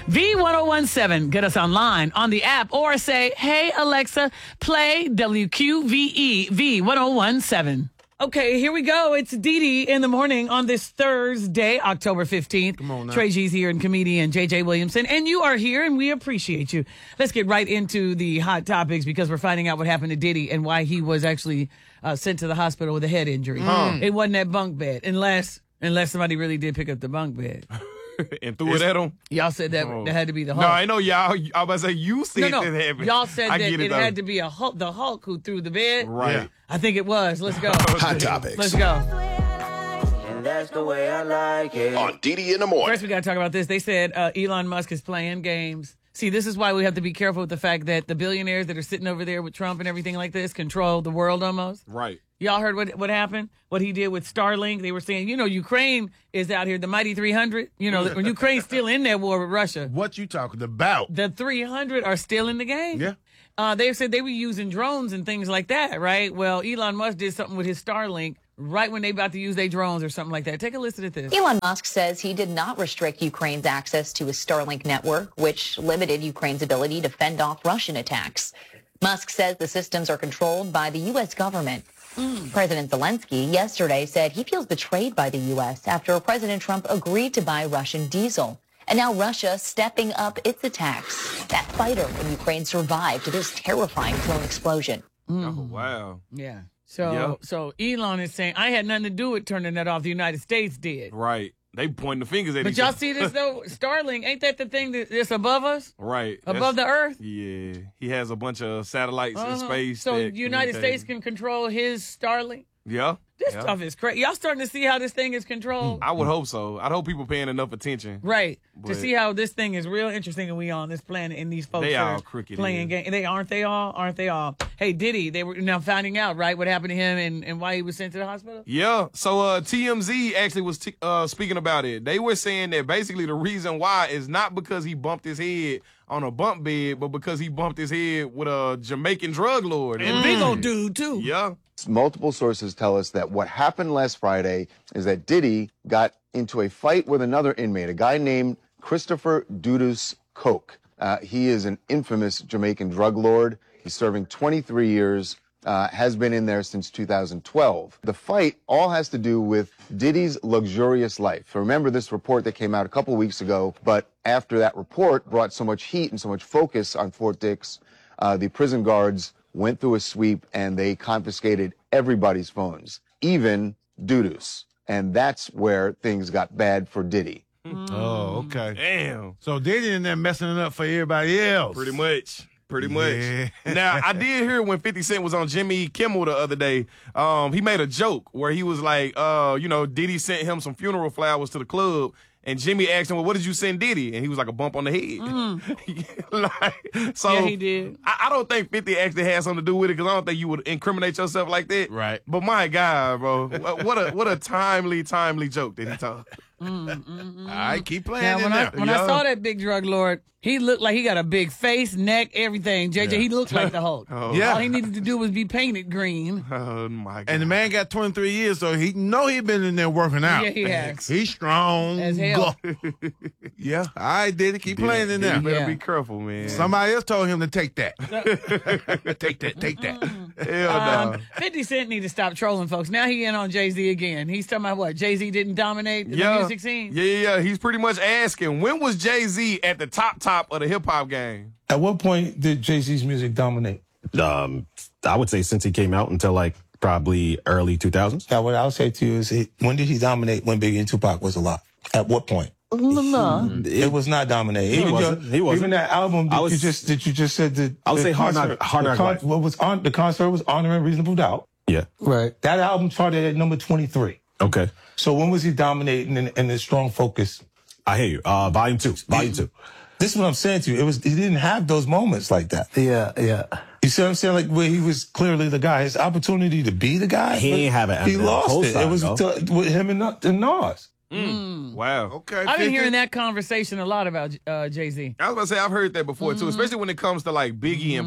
V1017. Get us online on the app or say, hey, Alexa, play WQVE V1017. Okay, here we go. It's Dee Dee in the morning on this Thursday, October 15th. Come on now. Trey G's here and comedian JJ Williamson. And you are here and we appreciate you. Let's get right into the hot topics because we're finding out what happened to Diddy and why he was actually sent to the hospital with a head injury. It wasn't that bunk bed unless somebody really did pick up the bunk bed. And threw it at him. Y'all said that had to be the Hulk. No, I know y'all. I was about to say you said No. that happened. Y'all said I that get it though. had to be the Hulk who threw the bed. Right. Yeah. I think it was. Let's go. Hot Topics. Let's go. And that's the way I like it. On Didi in the morning. First, we got to talk about this. They said Elon Musk is playing games. See, this is why we have to be careful with the fact that the billionaires that are sitting over there with Trump and everything like this control the world almost. Right. Y'all heard what happened? What he did with Starlink? They were saying, Ukraine is out here, the mighty 300. When Ukraine's still in that war with Russia. What you talking about? The 300 are still in the game. Yeah. They said they were using drones and things like that, right? Well, Elon Musk did something with his Starlink right when they about to use their drones or something like that. Take a listen to this. Elon Musk says he did not restrict Ukraine's access to his Starlink network, which limited Ukraine's ability to fend off Russian attacks. Musk says the systems are controlled by the U.S. government. President Zelensky yesterday said he feels betrayed by the U.S. after President Trump agreed to buy Russian diesel. And now Russia stepping up its attacks. That fighter in Ukraine survived this terrifying drone explosion. Oh, wow. Yeah. So Elon is saying, I had nothing to do with turning that off. The United States did. Right. They pointing the fingers at But each y'all other. see this, though? Starlink, ain't that the thing that's above us? Right. Above the earth? Yeah. He has a bunch of satellites in space. So that the United communicate. States can control his Starlink? Yeah. This Yeah. stuff is crazy. Y'all starting to see how this thing is controlled? I would hope so. I'd hope people paying enough attention. Right. To But- see how this thing is real interesting and we on this planet and these folks They are all crooked playing here. games. Aren't they all? Hey, Diddy, they were now finding out, right, what happened to him and why he was sent to the hospital? Yeah. So TMZ actually was speaking about it. They were saying that basically the reason why is not because he bumped his head on a bump bed, but because he bumped his head with a Jamaican drug lord. And big old dude, too. Yeah. Multiple sources tell us that what happened last Friday is that Diddy got into a fight with another inmate, a guy named Christopher Dudus Coke. He is an infamous Jamaican drug lord. He's serving 23 years, has been in there since 2012. The fight all has to do with Diddy's luxurious life. So remember this report that came out a couple weeks ago, but after that report brought so much heat and so much focus on Fort Dix, the prison guards went through a sweep and they confiscated everybody's phones, even Dudus. And that's where things got bad for Diddy. Oh, okay. Damn. So Diddy in there messing it up for everybody else. Pretty much. Yeah. Now, I did hear when 50 Cent was on Jimmy Kimmel the other day, he made a joke where he was like, Diddy sent him some funeral flowers to the club. And Jimmy asked him, well, what did you send Diddy? And he was like, a bump on the head. So Yeah, he did. I don't think 50 actually had something to do with it because I don't think you would incriminate yourself like that. Right. But my God, bro, what a timely joke that he told. All right, keep playing Now, in when there. I saw that big drug lord, he looked like he got a big face, neck, everything. JJ, he looked like the Hulk. Yeah. All he needed to do was be painted green. Oh, my God. And the man got 23 years, so he been in there working out. Yeah, he has. He's strong. As hell. Yeah. All right, Diddy, keep playing in there. You better Yeah. be careful, man. Somebody else told him to take that. Take that. Hell no. 50 Cent need to stop trolling folks. Now he in on Jay-Z again. He's talking about what? Jay-Z didn't dominate the music scene? Yeah. He's pretty much asking, when was Jay-Z at the top of the hip-hop game? At what point did Jay-Z's music dominate? I would say since he came out until like probably early 2000s. Now, what I'll say to you is, when did he dominate when Biggie and Tupac was alive? At what point? It was not dominating. He wasn't. Even that album that you just said that I would say Hard Knock Life. What was on the concert was Honoring Reasonable Doubt. Yeah. Right. That album charted at number 23. Okay. So when was he dominating in the strong focus? I hear you. Volume 2. This is what I'm saying to you. He didn't have those moments like that. Yeah. You see what I'm saying? Like where he was clearly the guy. His opportunity to be the guy. He ain't have it. He lost it. It was with him and Nas. Wow. Okay. I've been hearing that conversation a lot about Jay-Z. I was going to say, I've heard that before, too, especially when it comes to, like, Biggie and Pac.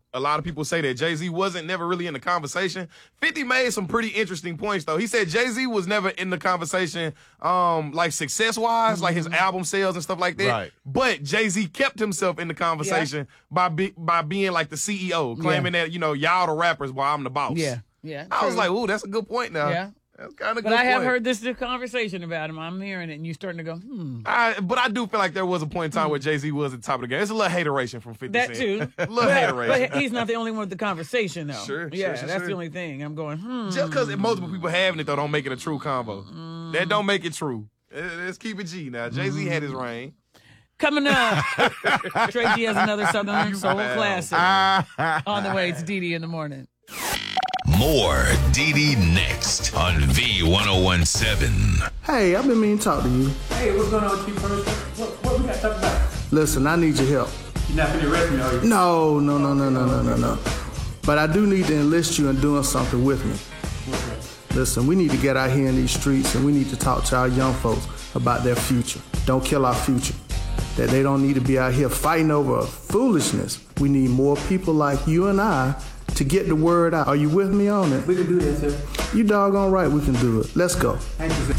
a lot of people say that Jay-Z wasn't never really in the conversation. 50 made some pretty interesting points, though. He said Jay-Z was never in the conversation, like success-wise, like his album sales and stuff like that. Right. But Jay-Z kept himself in the conversation by being like the CEO, claiming that, y'all the rappers while I'm the boss. Yeah. I was like, ooh, that's a good point now. Yeah. That's kind of good But I have point. heard this conversation about him. I'm hearing it, and you're starting to go, But I do feel like there was a point in time where Jay-Z was at the top of the game. It's a little hateration from 50 That Cent. too. A little hateration. But he's not the only one with the conversation, though. Sure, that's sure. the only thing. I'm going, Just because multiple people having it, though, don't make it a true combo. That don't make it true. Let's keep it G now. Jay-Z had his reign. Coming up, Trey G has another Southern Soul classic. On the way, it's Didi in the morning. More Didi next on V1017. Hey, I've been meaning to talk to you. Hey, what's going on with you first? What we got to talk about? Listen, I need your help. You're not going to arrest me, are you? No. But I do need to enlist you in doing something with me. Listen, we need to get out here in these streets and we need to talk to our young folks about their future. Don't kill our future. That they don't need to be out here fighting over foolishness. We need more people like you and I to get the word out. Are you with me on it? We can do that, sir. You doggone right we can do it. Let's go. Thank you, sir.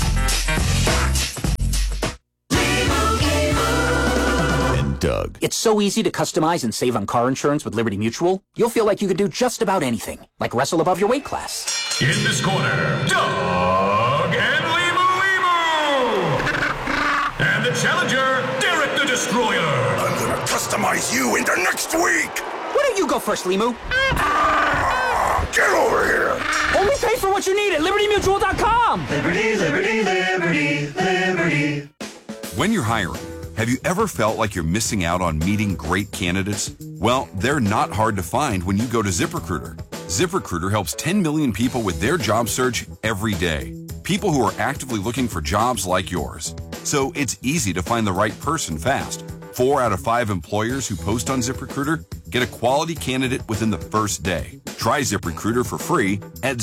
And Doug. It's so easy to customize and save on car insurance with Liberty Mutual. You'll feel like you could do just about anything, like wrestle above your weight class. In this corner, Doug and Limu. And the challenger, Derek the Destroyer. I'm gonna customize you into next week. Why don't you go first, Limu? Get over here. Only pay for what you need at LibertyMutual.com. Liberty. When you're hiring, have you ever felt like you're missing out on meeting great candidates? Well, they're not hard to find when you go to ZipRecruiter. ZipRecruiter helps 10 million people with their job search every day. People who are actively looking for jobs like yours. So it's easy to find the right person fast. 4 out of 5 employers who post on ZipRecruiter get a quality candidate within the first day. Try ZipRecruiter for free at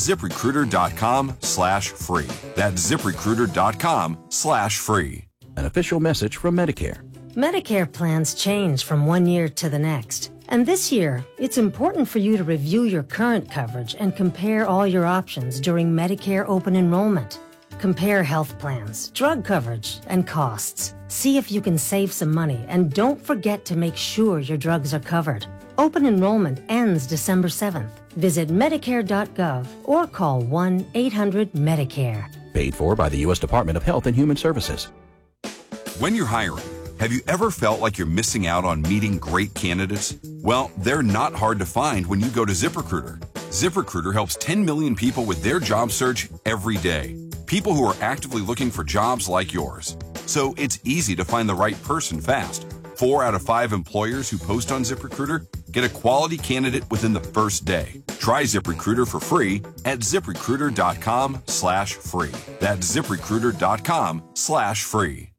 ZipRecruiter.com/free. That's ZipRecruiter.com/free. An official message from Medicare. Medicare plans change from one year to the next. And this year, it's important for you to review your current coverage and compare all your options during Medicare open enrollment. Compare health plans, drug coverage, and costs. See if you can save some money, and don't forget to make sure your drugs are covered. Open enrollment ends December 7th. Visit Medicare.gov or call 1-800-MEDICARE. Paid for by the U.S. Department of Health and Human Services. When you're hiring, have you ever felt like you're missing out on meeting great candidates? Well, they're not hard to find when you go to ZipRecruiter. ZipRecruiter helps 10 million people with their job search every day. People who are actively looking for jobs like yours. So it's easy to find the right person fast. 4 out of 5 employers who post on ZipRecruiter get a quality candidate within the first day. Try ZipRecruiter for free at ZipRecruiter.com/free. That's ZipRecruiter.com/free.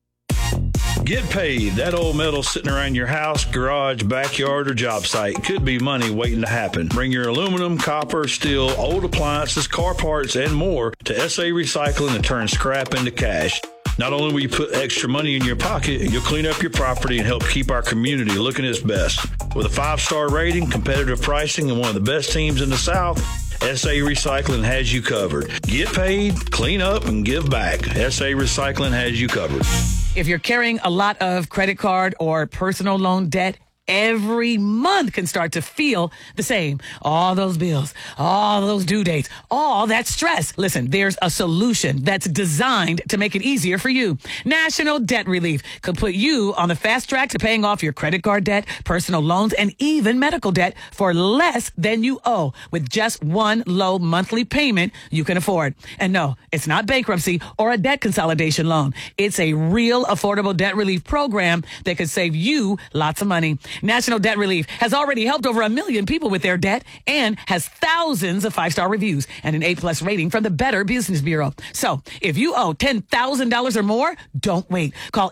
Get paid. That old metal sitting around your house, garage, backyard, or job site could be money waiting to happen. Bring your aluminum, copper, steel, old appliances, car parts, and more to SA Recycling and turn scrap into cash. Not only will you put extra money in your pocket, you'll clean up your property and help keep our community looking its best. With a 5-star rating, competitive pricing, and one of the best teams in the South, SA Recycling has you covered. Get paid, clean up, and give back. SA Recycling has you covered. If you're carrying a lot of credit card or personal loan debt, every month can start to feel the same. All those bills, all those due dates, all that stress. Listen, there's a solution that's designed to make it easier for you. National Debt Relief could put you on the fast track to paying off your credit card debt, personal loans, and even medical debt for less than you owe with just one low monthly payment you can afford. And no, it's not bankruptcy or a debt consolidation loan. It's a real affordable debt relief program that could save you lots of money. National Debt Relief has already helped over 1 million people with their debt and has thousands of 5-star reviews and an A+ rating from the Better Business Bureau. So if you owe $10,000 or more, don't wait. Call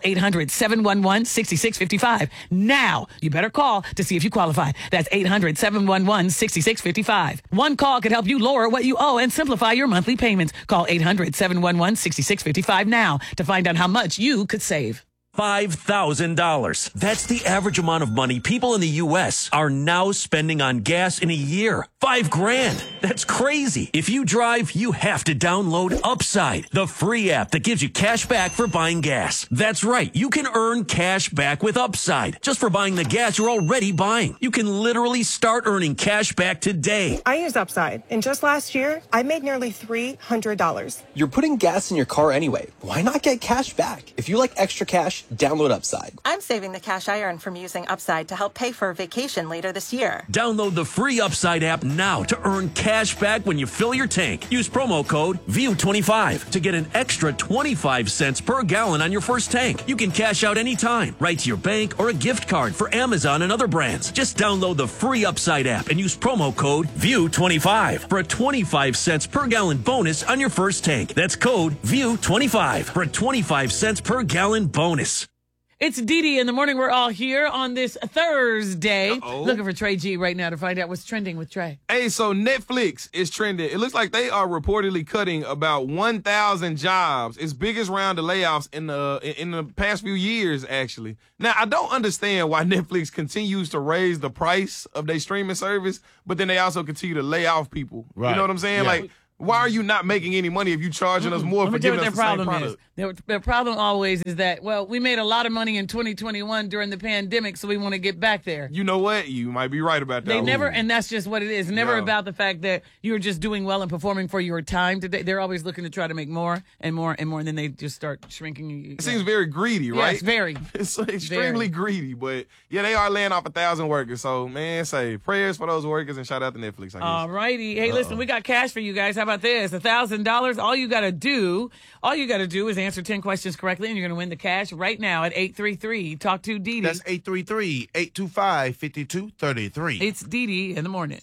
800-711-6655. Now, you better call to see if you qualify. That's 800-711-6655. One call could help you lower what you owe and simplify your monthly payments. Call 800-711-6655 now to find out how much you could save. $5,000. That's the average amount of money people in the U.S. are now spending on gas in a year. $5,000. That's crazy. If you drive, you have to download Upside, the free app that gives you cash back for buying gas. That's right. You can earn cash back with Upside just for buying the gas you're already buying. You can literally start earning cash back today. I use Upside, and just last year, I made nearly $300. You're putting gas in your car anyway. Why not get cash back? If you like extra cash, download Upside. I'm saving the cash I earn from using Upside to help pay for a vacation later this year. Download the free Upside app now to earn cash back when you fill your tank. Use promo code VIEW25 to get an extra 25 cents per gallon on your first tank. You can cash out anytime, right to your bank or a gift card for Amazon and other brands. Just download the free Upside app and use promo code VIEW25 for a 25 cents per gallon bonus on your first tank. That's code VIEW25 for a 25 cents per gallon bonus. It's Dee in the morning. We're all here on this Thursday. Looking for Trey G right now to find out what's trending with Trey. Hey, so Netflix is trending. It looks like they are reportedly cutting about 1,000 jobs. Its biggest round of layoffs in the past few years, actually. Now, I don't understand why Netflix continues to raise the price of their streaming service, but then they also continue to lay off people. Right. You know what I'm saying? Yeah. Like, why are you not making any money if you charging us more for giving us the same product? Their problem always is that, well, we made a lot of money in 2021 during the pandemic, so we want to get back there. You know what? You might be right about that. They never, and that's just what it is. Never about the fact that you're just doing well and performing for your time today. They're always looking to try to make more and more and more, and then they just start shrinking. It seems very greedy, right? Yes, very. It's extremely greedy, but yeah, they are laying off 1,000 workers. So, man, say prayers for those workers and shout out to Netflix, I guess. All righty. Hey, listen, we got cash for you guys. How about this? $1,000. All you got to do is answer 10 questions correctly, and you're going to win the cash right now at 833. Talk to Dee Dee. That's 833-825-5233. It's Dee Dee in the morning.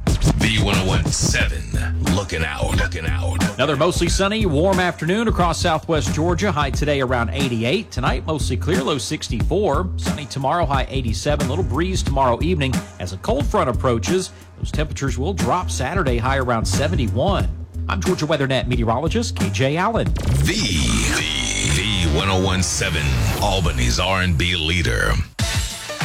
V1017, looking out. Another mostly sunny, warm afternoon across southwest Georgia. High today around 88. Tonight, mostly clear, low 64. Sunny tomorrow, high 87. Little breeze tomorrow evening. As a cold front approaches, those temperatures will drop Saturday, high around 71. I'm Georgia WeatherNet meteorologist KJ Allen. V1017, Albany's R&B leader.